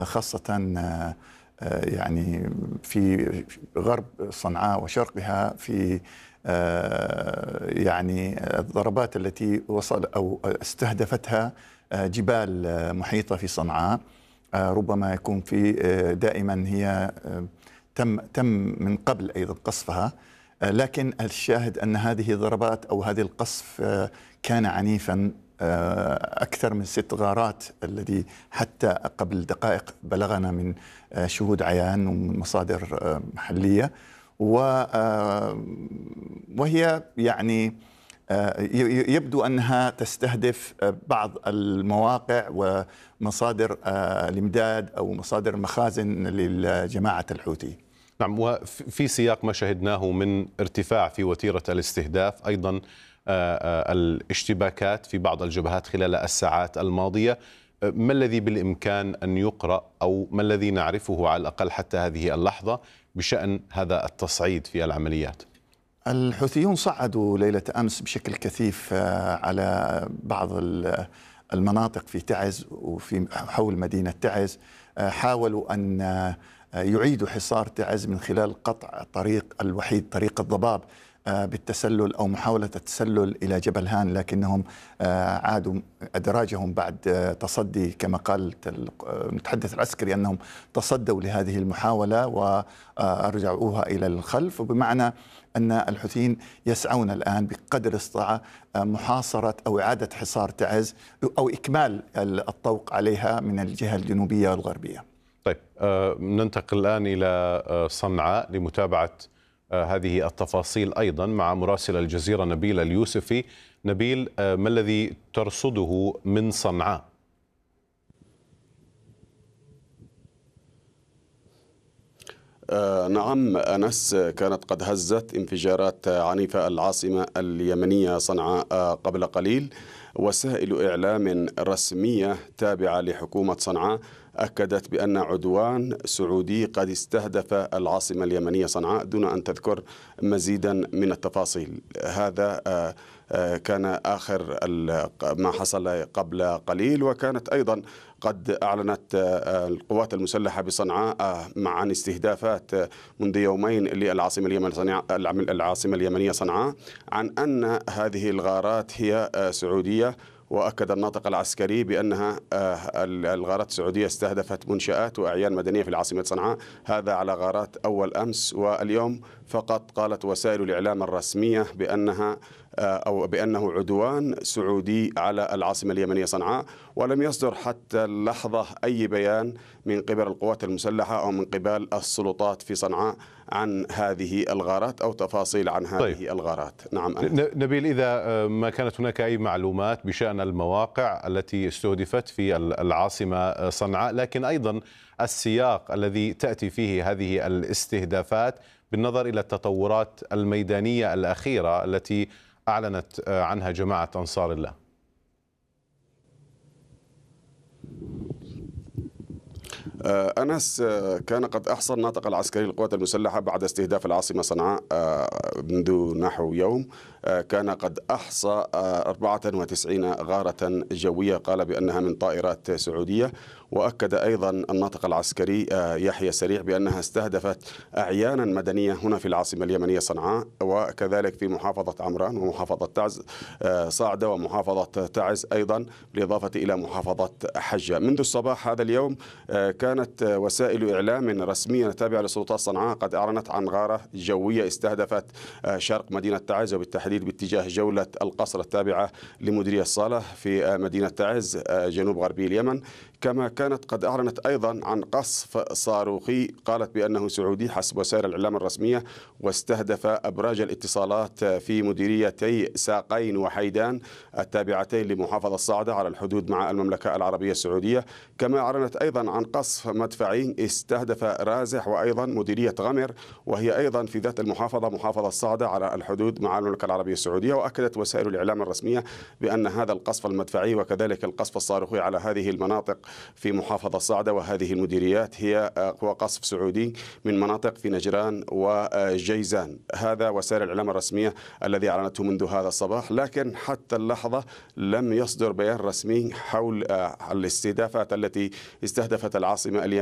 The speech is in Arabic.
خاصة يعني في غرب صنعاء وشرقها، في يعني الضربات التي وصل أو استهدفتها جبال محيطة في صنعاء. ربما يكون في دائما هي تم من قبل أيضا قصفها، لكن الشاهد أن هذه الضربات أو هذه القصف كان عنيفا. أكثر من 6 غارات الذي حتى قبل دقائق بلغنا من شهود عيان ومن مصادر محلية، وهي يعني يبدو أنها تستهدف بعض المواقع ومصادر الإمداد أو مصادر المخازن للجماعة الحوثي. نعم، وفي سياق ما شهدناه من ارتفاع في وتيرة الاستهداف، أيضا الاشتباكات في بعض الجبهات خلال الساعات الماضية، ما الذي بالإمكان أن يقرأ أو ما الذي نعرفه على الأقل حتى هذه اللحظة بشأن هذا التصعيد في العمليات؟ الحوثيون صعدوا ليلة أمس بشكل كثيف على بعض المناطق في تعز وفي حول مدينة تعز. حاولوا أن يعيدوا حصار تعز من خلال قطع طريق الوحيد، طريق الضباب، بالتسلل أو محاولة التسلل إلى جبل هان، لكنهم عادوا أدراجهم بعد تصدي، كما قال المتحدث العسكري أنهم تصدوا لهذه المحاولة وأرجعوها إلى الخلف، وبمعنى أن الحوثيين يسعون الآن بقدر الاستطاعة محاصرة أو إعادة حصار تعز أو إكمال الطوق عليها من الجهة الجنوبية والغربية. طيب، ننتقل الآن إلى صنعاء لمتابعة هذه التفاصيل أيضا مع مراسل الجزيرة نبيل اليوسفي. نبيل، ما الذي ترصده من صنعاء؟ نعم أنس، كانت قد هزت انفجارات عنيفة العاصمة اليمنية صنعاء قبل قليل. وسائل إعلام رسمية تابعة لحكومة صنعاء أكدت بأن عدوان سعودي قد استهدف العاصمة اليمنية صنعاء دون أن تذكر مزيدا من التفاصيل. هذا كان آخر ما حصل قبل قليل. وكانت أيضا قد أعلنت القوات المسلحة بصنعاء عن استهدافات منذ يومين للعاصمة اليمنية صنعاء، عن أن هذه الغارات هي سعودية. وأكد الناطق العسكري بأنها الغارات السعودية استهدفت منشآت وأعيان مدنية في العاصمة صنعاء، هذا على غارات أول أمس. واليوم فقط قالت وسائل الإعلام الرسمية بأنه عدوان سعودي على العاصمة اليمنية صنعاء، ولم يصدر حتى اللحظة أي بيان من قبل القوات المسلحة أو من قبل السلطات في صنعاء عن هذه الغارات أو تفاصيل عن هذه الغارات. نعم نبيل، إذا ما كانت هناك أي معلومات بشأن المواقع التي استهدفت في العاصمة صنعاء، لكن أيضا السياق الذي تأتي فيه هذه الاستهدافات بالنظر إلى التطورات الميدانية الأخيرة التي أعلنت عنها جماعة أنصار الله. أنس، كان قد أحصى الناطق العسكري للقوات المسلحة بعد استهداف العاصمة صنعاء منذ نحو يوم، كان قد أحصى 94 غارة جوية قال بأنها من طائرات سعودية. وأكد أيضا الناطق العسكري يحيى سريع بأنها استهدفت أعيانا مدنية هنا في العاصمة اليمنية صنعاء، وكذلك في محافظة عمران ومحافظة تعز صاعدة ومحافظة تعز أيضا، بالإضافة إلى محافظة حجة. منذ الصباح هذا اليوم كانت وسائل إعلام رسمية تابعة لسلطات صنعاء قد أعلنت عن غارة جوية استهدفت شرق مدينة تعز، وبالتحديد باتجاه جولة القصر التابعة لمديرية صالح في مدينة تعز جنوب غربي اليمن. كما كانت قد أعلنت أيضا عن قصف صاروخي قالت بأنه سعودي حسب وسائل الإعلام الرسمية، واستهدف أبراج الاتصالات في مديريتي ساقين وحيدان التابعتين لمحافظة صاعدة على الحدود مع المملكة العربية السعودية. كما أعلنت أيضا عن قصف مدفعي استهدف رازح وأيضا مديرية غمر، وهي أيضا في ذات المحافظة محافظة صاعدة على الحدود مع المملكة العربية السعودية. وأكدت وسائل الإعلام الرسمية بأن هذا القصف المدفعي وكذلك القصف الصاروخي على هذه المناطق في محافظة صعدة، وهذه المديريات هي قوى قصف سعودي من مناطق في نجران وجيزان. هذا وسائل الإعلام الرسمية الذي أعلنته منذ هذا الصباح، لكن حتى اللحظة لم يصدر بيان رسمي حول الاستهدافات التي استهدفت العاصمة اليمنية